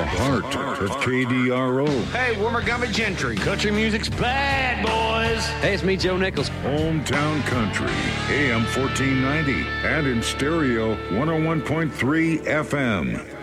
Part of KDRO. Hey, Wimmergummy Gentry. Country music's bad, boys. Hey, it's me, Joe Nichols. Hometown Country, AM 1490, and in stereo 101.3 FM.